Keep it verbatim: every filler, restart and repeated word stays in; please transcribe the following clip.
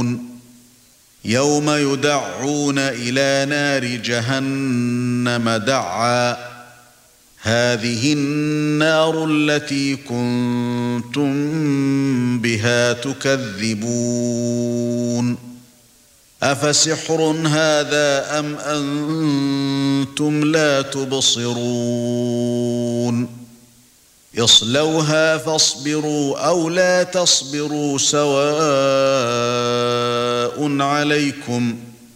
يعملون يوم يدعون إلى نار جهنم دعا هذه النار التي كنتم بها تكذبون أفسحر هذا أم أنتم لا تبصرون اصلوها فاصبروا أو لا تصبروا سواء عليكم